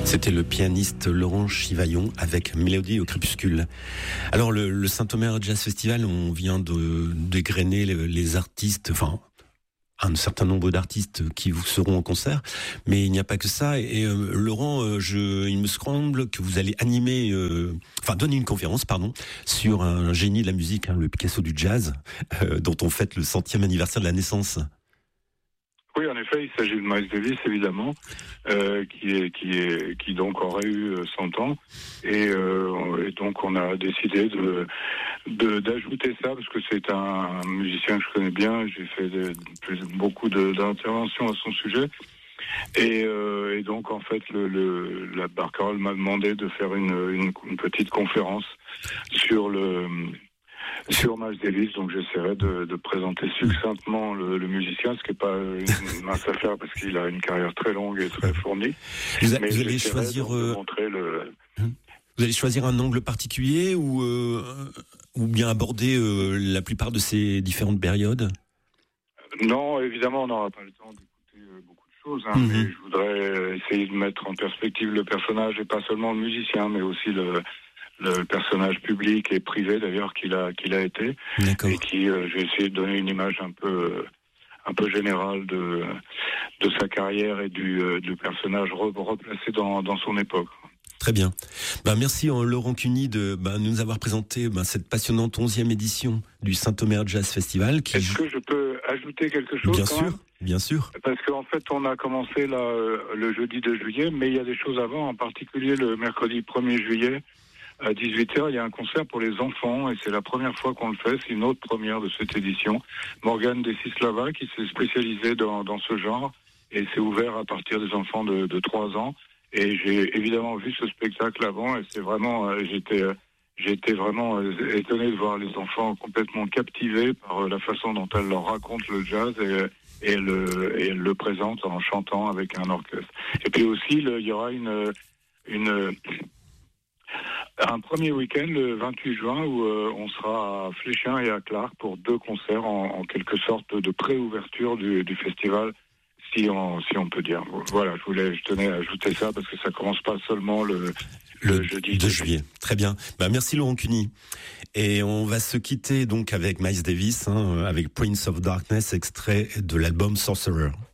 C'était le pianiste Laurent Chivaillon avec Mélodie au crépuscule. Alors le Saint-Omer Jazz Festival, on vient de dégrainer les artistes, enfin un certain nombre d'artistes qui vous seront en concert, mais il n'y a pas que ça. Et Laurent, il me semble que vous allez animer, donner une conférence, sur un génie de la musique, le Picasso du jazz, dont on fête le 100e anniversaire de la naissance. Oui, en effet, il s'agit de Miles Davis, évidemment, qui donc aurait eu 100 ans, et donc on a décidé d'ajouter ça parce que c'est un musicien que je connais bien. J'ai fait beaucoup d'interventions à son sujet, et donc en fait la Barcarolle m'a demandé de faire une petite conférence sur Miles Davis, donc j'essaierai de présenter succinctement le musicien, ce qui n'est pas une mince affaire parce qu'il a une carrière très longue et très fournie. Vous allez choisir Vous allez choisir un angle particulier ou bien aborder la plupart de ces différentes périodes? Non, évidemment, on n'aura pas le temps d'écouter beaucoup de choses, mais je voudrais essayer de mettre en perspective le personnage, et pas seulement le musicien, mais aussi le personnage public et privé d'ailleurs qu'il a été. D'accord. Et qui j'ai essayé de donner une image un peu générale de sa carrière et du personnage replacé dans son époque. Très bien. Merci Laurent Cuny de nous avoir présenté cette passionnante 11e édition du Saint-Omer Jazz Festival. Est-ce que je peux ajouter quelque chose? Bien sûr. Parce qu'en fait, on a commencé le jeudi 2 juillet, mais il y a des choses avant, en particulier le mercredi 1er juillet. À 18h, il y a un concert pour les enfants, et c'est la première fois qu'on le fait. C'est une autre première de cette édition. Morgane Desislava, qui s'est spécialisée dans ce genre, et c'est ouvert à partir des enfants de 3 ans. Et j'ai évidemment vu ce spectacle avant, et c'est vraiment, j'ai été vraiment étonné de voir les enfants complètement captivés par la façon dont elle leur raconte le jazz, et elle le présente en chantant avec un orchestre. Et puis aussi, il y aura un premier week-end, le 28 juin, où on sera à Fléchien et à Clark pour 2 concerts en quelque sorte de pré-ouverture du festival, si on peut dire. Voilà, je tenais à ajouter ça parce que ça commence pas seulement le jeudi 2 juillet. Très bien. Merci Laurent Cuny. Et on va se quitter donc avec Miles Davis, avec Prince of Darkness, extrait de l'album Sorcerer.